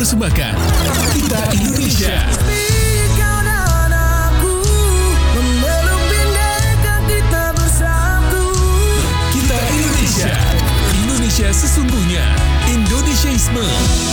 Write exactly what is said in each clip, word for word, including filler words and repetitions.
mempersembahkan Kita Indonesia. Kita Indonesia. Indonesia sesungguhnya. Indonesiaisme.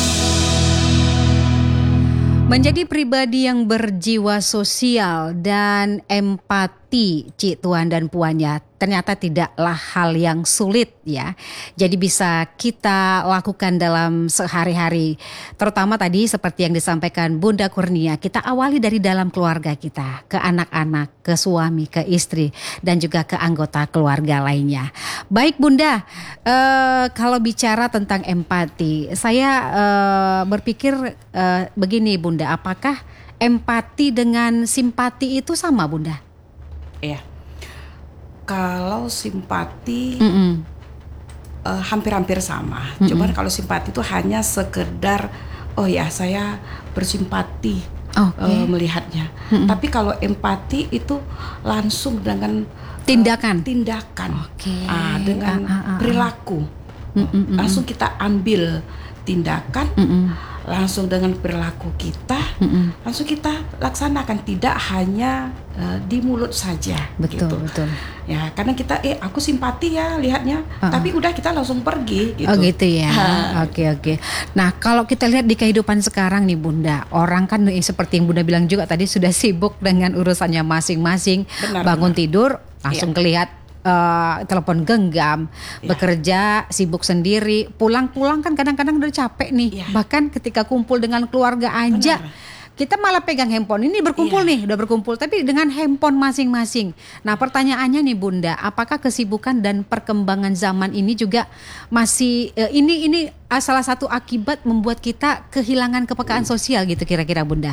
Menjadi pribadi yang berjiwa sosial dan empati, Cik Tuan dan Puannya, ternyata tidaklah hal yang sulit ya. Jadi bisa kita lakukan dalam sehari-hari. Terutama tadi seperti yang disampaikan Bunda Kurnia, kita awali dari dalam keluarga kita, ke anak-anak, ke suami, ke istri, dan juga ke anggota keluarga lainnya. Baik Bunda, eh, kalau bicara tentang empati, saya eh, berpikir eh, begini Bunda, apakah empati dengan simpati itu sama Bunda? Iya. Kalau simpati Mm-mm. uh, hampir-hampir sama. Mm-mm. Cuman kalau simpati itu hanya sekedar oh ya saya bersimpati Okay. uh, melihatnya. Mm-mm. Tapi kalau empati itu langsung dengan uh, Tindakan. tindakan, Oke. Ah, dengan Ah, ah, ah, perilaku. Mm-mm, mm-mm. Langsung kita ambil tindakan. Mm-mm. Langsung dengan perilaku kita, Mm-mm. langsung kita laksanakan, tidak hanya uh, di mulut saja. Betul, gitu. betul. Ya, karena kita eh aku simpati ya lihatnya, Uh-uh. tapi udah kita langsung pergi gitu. Oh gitu ya. Ha. Oke oke. Nah kalau kita lihat di kehidupan sekarang nih Bunda, orang kan eh, seperti yang Bunda bilang juga tadi sudah sibuk dengan urusannya masing-masing. Benar, Bangun benar. tidur langsung Iya. kelihat eh, telepon genggam, Iya. bekerja sibuk sendiri, pulang-pulang kan kadang-kadang udah capek nih. Iya. Bahkan ketika kumpul dengan keluarga aja. Benar. Kita malah pegang handphone, ini berkumpul Iya. nih, udah berkumpul tapi dengan handphone masing-masing. Nah pertanyaannya nih Bunda, apakah kesibukan dan perkembangan zaman ini juga masih, eh, ini ini salah satu akibat membuat kita kehilangan kepekaan sosial gitu kira-kira Bunda?